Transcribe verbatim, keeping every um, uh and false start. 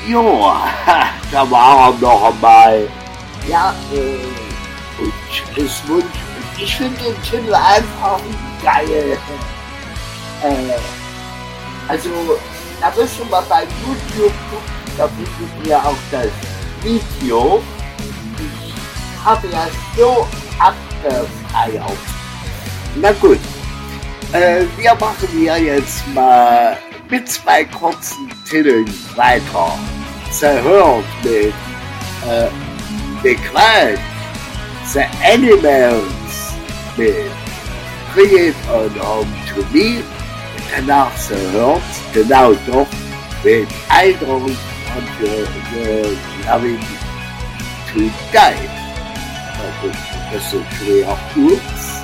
Ja, da waren wir noch einmal. Ja, äh, und Tourismus. Ich finde den Titel einfach geil. Äh, also, da müsst ihr mal bei YouTube gucken, da findet ihr auch das Video. Ich habe ja so abgefeiert. Na gut, äh, wir machen ja jetzt mal mit zwei kurzen Titeln weiter. Zerhört mit äh, The Quiet, The Animals mit Bring It On Home To Me und danach zerhört, genau doch, mit I Don't Want To Loving To Die. Na gut, das ist schwer kurz.